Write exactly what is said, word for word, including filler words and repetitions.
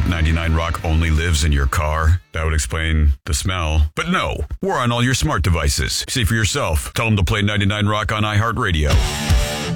think ninety-nine Rock only lives in your car? That would explain the smell. But no, we're on all your smart devices. See for yourself. Tell them to play ninety-nine Rock on iHeartRadio.